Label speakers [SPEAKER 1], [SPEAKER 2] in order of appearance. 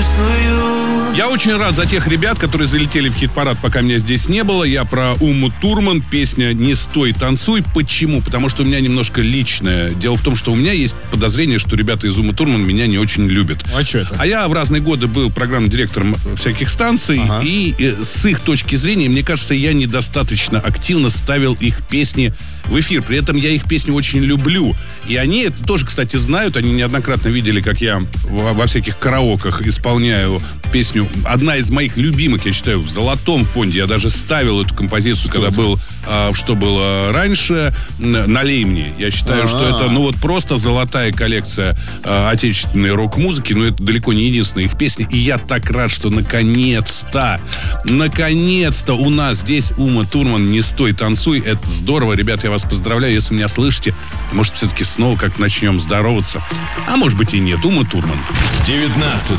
[SPEAKER 1] чувствую.
[SPEAKER 2] Я очень рад за тех ребят, которые залетели в хит-парад, пока меня здесь не было. Я про Уму Турман, песня «Не стой, танцуй». Почему? Потому что у меня немножко личное. Дело в том, что у меня есть подозрение, что ребята из Умы Турман меня не очень любят.
[SPEAKER 3] А что это?
[SPEAKER 2] А я в разные годы был программным директором всяких станций, и с их точки зрения, мне кажется, я недостаточно активно ставил их песни в эфир. При этом я их песни очень люблю. И они это тоже, кстати, знают. Они неоднократно видели, как я во всяких караоках исполняю песню. Одна из моих любимых, я считаю, в золотом фонде. Я даже ставил эту композицию, когда был «Что было раньше», «Налей мне». Я считаю, что это, просто золотая коллекция отечественной рок-музыки. Но это далеко не единственная их песня. И я так рад, что наконец-то у нас здесь Ума Турман, «Не стой, танцуй». Это здорово, ребят, я вас поздравляю. Если меня слышите, может, все-таки снова как начнем здороваться. А может быть и нет. Ума Турман.
[SPEAKER 4] 19